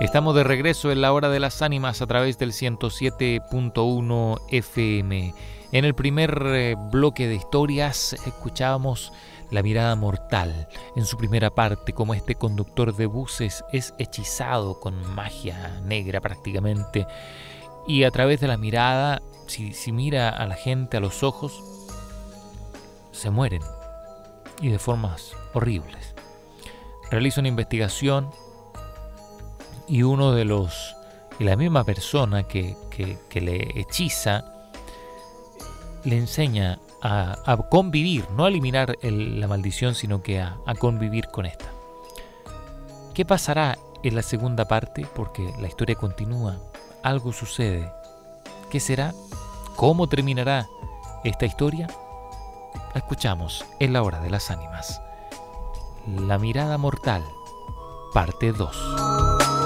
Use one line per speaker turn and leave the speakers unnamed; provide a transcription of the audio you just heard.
Estamos de regreso en la Hora de las Ánimas a través del 107.1 FM. En el primer bloque de historias escuchábamos La mirada mortal. En su primera parte, como este conductor de buses es hechizado con magia negra prácticamente, y a través de la mirada, si mira a la gente a los ojos, se mueren, y de formas horribles. Realiza una investigación y la misma persona que le hechiza le enseña a convivir, no a eliminar la maldición, sino que a convivir con esta. ¿Qué pasará en la segunda parte? Porque la historia continúa, algo sucede. ¿Qué será? ¿Cómo terminará esta historia? La escuchamos en la Hora de las Ánimas. La mirada mortal, parte 2.